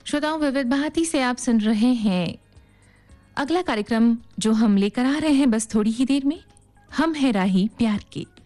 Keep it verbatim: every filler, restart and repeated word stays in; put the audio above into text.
श्रोताओं, विविध भारती से आप सुन रहे हैं अगला कार्यक्रम जो हम लेकर आ रहे हैं बस थोड़ी ही देर में। हम है राही प्यार की।